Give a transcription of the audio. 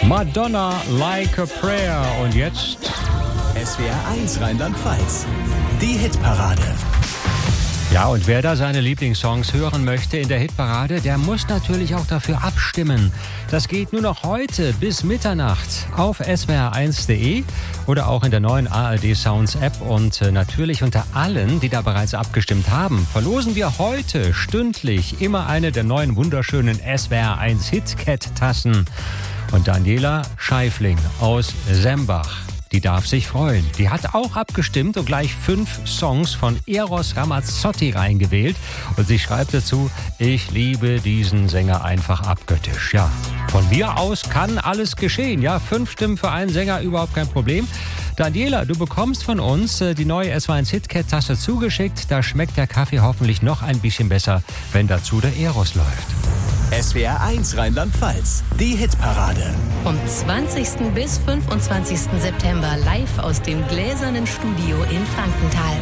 Madonna, Like a Prayer. Und jetzt SWR 1 Rheinland-Pfalz, die Hitparade. Ja, und wer da seine Lieblingssongs hören möchte in der Hitparade, der muss natürlich auch dafür abstimmen. Das geht nur noch heute bis Mitternacht auf swr1.de oder auch in der neuen ARD Sounds App. Und natürlich unter allen, die da bereits abgestimmt haben, verlosen wir heute stündlich immer eine der neuen wunderschönen SWR1 Hitcat-Tassen. Und Daniela Scheifling aus Sembach, die darf sich freuen. Die hat auch abgestimmt und gleich 5 Songs von Eros Ramazzotti reingewählt. Und sie schreibt dazu, ich liebe diesen Sänger einfach abgöttisch. Ja, von mir aus kann alles geschehen. Ja, 5 Stimmen für einen Sänger, überhaupt kein Problem. Daniela, du bekommst von uns die neue SWR1 Hitcat-Tasse zugeschickt. Da schmeckt der Kaffee hoffentlich noch ein bisschen besser, wenn dazu der Eros läuft. SWR 1 Rheinland-Pfalz, die Hitparade. Vom 20. bis 25. September live aus dem Gläsernen Studio in Frankenthal.